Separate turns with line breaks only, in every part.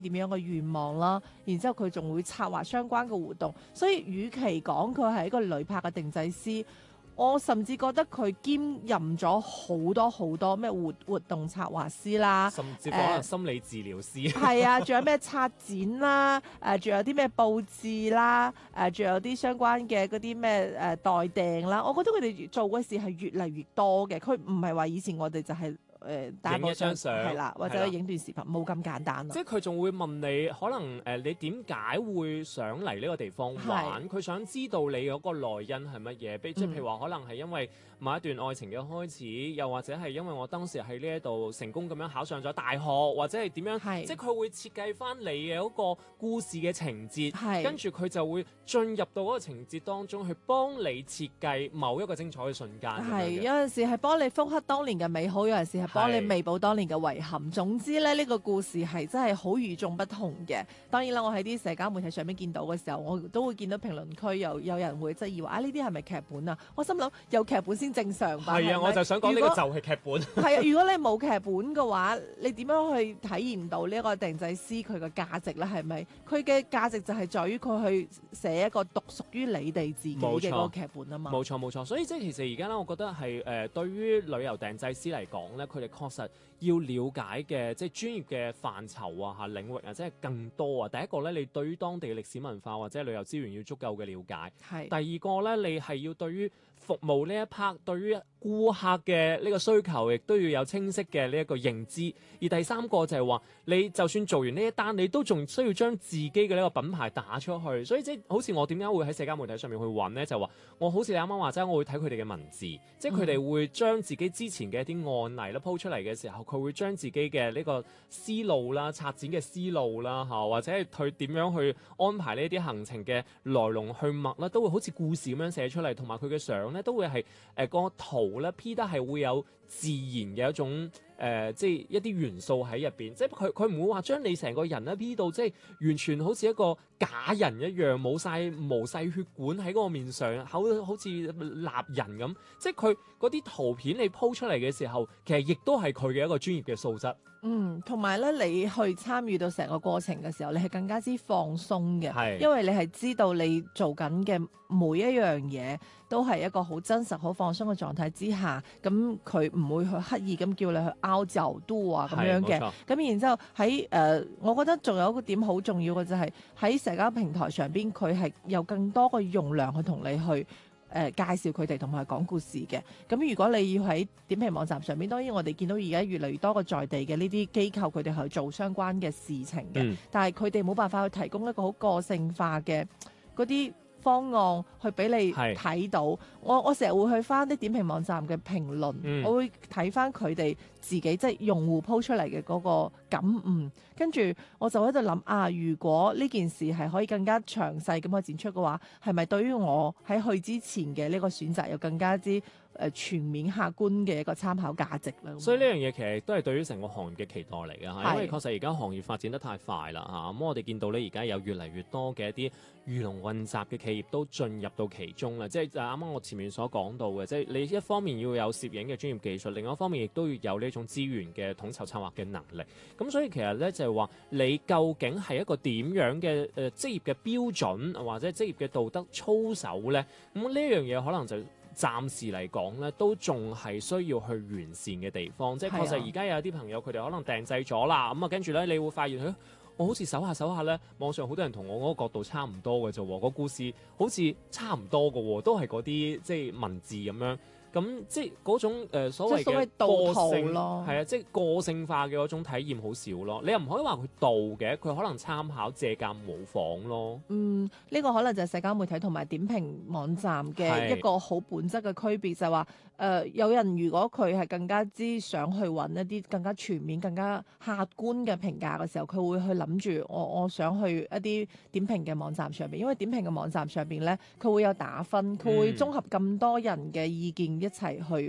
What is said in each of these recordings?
點樣嘅願望啦，然之後佢仲會策劃相關嘅活動，所以與其講佢係一個旅拍嘅定製師，我甚至覺得佢兼任咗好多好多咩活動策劃師啦，
甚至可能心理治療師。
係啊，仲有咩策展啦，仲有啲咩佈置啦，仲有啲相關嘅嗰啲咩代訂啦，我覺得佢哋做嘅事係越嚟越多嘅，佢唔係話以前我哋就係、打
影一張相
係啦，或
係啦
者影段視頻，冇咁簡單啦。
即係佢仲會問你，可能你點解會想嚟呢個地方玩？佢想知道你嗰個來因係乜嘢？即係譬如話，可能係因為某一段愛情嘅開始，又或者係因為我當時喺呢一度成功咁樣考上咗大學，或者係點樣？即係佢會設計翻你嘅嗰個故事嘅情節，跟住佢就會進入到嗰個情節當中去幫你設計某一個精彩嘅瞬間。
係有陣時係幫你復刻當年嘅美好，有陣時係幫你彌補當年嘅遺憾。總之咧，呢個故事係真係好與眾不同嘅。當然啦，我喺啲社交媒體上面見到嘅時候，我都會見到評論區有人會質疑話呢啲係咪劇本啊？我心諗有劇本先正常吧。
係啊，我就想講呢個就係劇本。
係啊，如果你冇劇本嘅話，你點樣去體驗到呢一個定製師佢嘅價值咧？係咪佢嘅價值就係在於佢去寫一個獨屬於你哋自己嘅嗰個劇本啊嘛？
冇錯冇錯，所以即係其實而家咧，我覺得係對於旅遊訂製師嚟講咧，佢哋確實要了解嘅即係專業嘅範疇啊、領域啊，即係更多啊。第一個咧，你對於當地嘅歷史文化或者旅遊資源要足夠嘅了解。
係。
第二個咧，你係要對於服務呢一 part，對於顧客嘅呢個需求，亦都要有清晰嘅呢一個認知。而第三個就係話，你就算做完呢一單，你都仲需要將自己嘅呢個品牌打出去。所以即係好似我點解會喺社交媒體上面去揾呢？就話我好似你啱啱話齋，我會睇佢哋嘅文字，即係佢哋會將自己之前嘅一啲案例啦鋪出嚟嘅時候，佢會將自己嘅呢個思路啦、策展嘅思路啦嚇，或者係佢點樣去安排呢啲行程嘅來龍去脈啦，都會好似故事咁樣寫出嚟，同埋佢嘅相咧都會係個圖咧 P 得係會有自然嘅一種即係一啲元素喺入邊，即係佢唔會話將你成個人咧 P 到即係完全好似一個假人一樣，冇晒毛細血管喺嗰個面上，好似立人咁。即係佢嗰啲圖片你鋪出嚟嘅時候，其實亦都係佢嘅一個專業嘅素質。
同埋咧，你去參與到成個過程嘅時候，你係更加之放鬆嘅，因為你係知道你做緊嘅每一樣嘢都係一個好真實、好放鬆嘅狀態之下，咁佢唔會去刻意咁叫你去拗就 do 啊咁樣嘅。咁然之後喺我覺得仲有一個點好重要嘅就係喺社交平台上邊，佢係有更多嘅容量去同你去介紹佢哋同埋講故事嘅。咁如果你要喺點評網站上面，當然我哋見到而家越嚟越多個在地嘅呢啲機構，佢哋去做相關嘅事情嘅，但係佢哋冇辦法去提供一個好個性化嘅嗰啲方案去俾你睇到。我成日會去翻啲點評網站嘅評論，我會睇翻佢哋自己即係用戶鋪出嚟嘅嗰個感悟，跟住我就喺度諗啊，如果呢件事係可以更加詳細咁去展出嘅話，係咪對於我喺去之前嘅呢個選擇有更加之全面客觀嘅一個參考價值咧？
所以呢樣嘢其實都係對於成個行業嘅期待嚟嘅嚇，因為確實而家行業發展得太快啦嚇。咁我哋見到咧，而家有越嚟越多嘅一啲魚龍混雜嘅企業都進入到其中啦。即係啱啱我前面所講到嘅，即係你一方面要有攝影嘅專業技術，另外一方面亦都要有呢種資源嘅統籌策劃嘅能力。咁所以其實咧就係話，你究竟係一個點樣嘅職業嘅標準，或者職業嘅道德操守咧？咁呢樣嘢可能就暫時嚟講咧，都仲係需要去完善嘅地方。即係確實而家有啲朋友佢哋可能訂製咗啦，咁啊跟住咧，你會發現我好似搜下咧，網上好多人同我嗰個角度差唔多嘅啫喎，個故事好似差唔多嘅喎，都係嗰啲即係文字咁樣。咁即係嗰種所謂嘅個性咯，係啊，即係個性化嘅嗰種體驗好少咯。你又唔可以話佢盜嘅，佢可能參考、借鑑、模仿咯。
呢個可能就係社交媒體同埋點評網站嘅一個好本質嘅區別，就係話有人如果佢係更加之想去揾一啲更加全面、更加客觀嘅評價嘅時候，佢會去諗住我想去一啲點評嘅網站上邊，因為點評嘅網站上邊咧，佢會有打分，佢會綜合咁多人嘅意見一齊去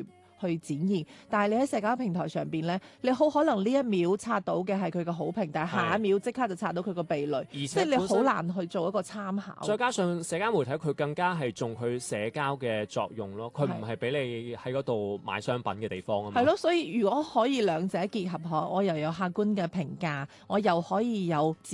去展現。但係你喺社交平台上邊咧，你好可能呢一秒刷到嘅係佢嘅好評，但係下一秒即刻就刷到佢個避雷，即係你好難去做一個參考。
再加上社交媒體佢更加係重佢社交嘅作用咯，佢唔係俾你喺嗰度買商品嘅地方啊嘛。
係咯，所以如果可以兩者結合，我又有客觀嘅評價，我又可以有